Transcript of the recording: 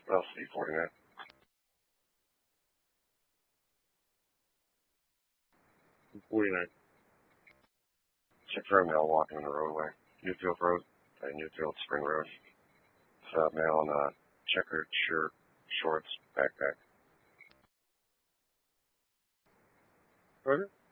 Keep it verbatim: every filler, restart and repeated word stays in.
L C forty-nine. forty-nine. Check for a male walking on the roadway. Newfield Road, uh, Newfield Spring Road. It's a male in a checkered shirt, shorts, backpack. Roger.